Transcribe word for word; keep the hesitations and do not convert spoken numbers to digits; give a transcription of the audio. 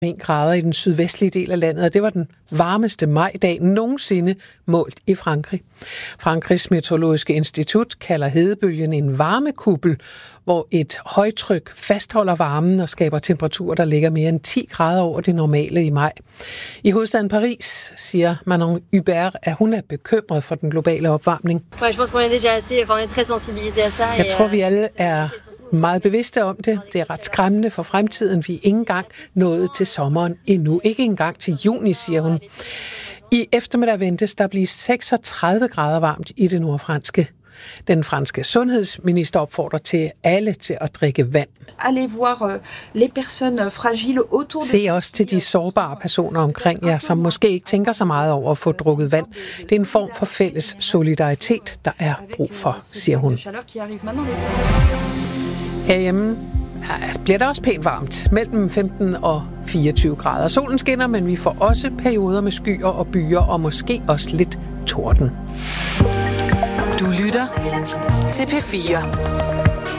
en grader i den sydvestlige del af landet, og det var den varmeste majdag nogensinde målt i Frankrig. Frankrigs meteorologiske institut kalder hedebølgen en varmekuppel, hvor et højtryk fastholder varmen og skaber temperaturer, der ligger mere end ti grader over det normale i maj. I hovedstaden Paris siger Manon Hubert, at hun er bekymret for den globale opvarmning. Jeg tror, vi alle er meget bevidste om det. Det er ret skræmmende for fremtiden. Vi er ikke engang nået til sommeren endnu. Ikke engang til juni, siger hun. I eftermiddag ventes der blive seksogtredive grader varmt i det nordfranske. Den franske sundhedsminister opfordrer til alle til at drikke vand. Se også til de sårbare personer omkring jer, som måske ikke tænker så meget over at få drukket vand. Det er en form for fælles solidaritet, der er brug for, siger hun. Herhjemme bliver det også pænt varmt, mellem femten og fireogtyve grader. Solen skinner, men vi får også perioder med skyer og byer, og måske også lidt torden. Du lytter til P fire.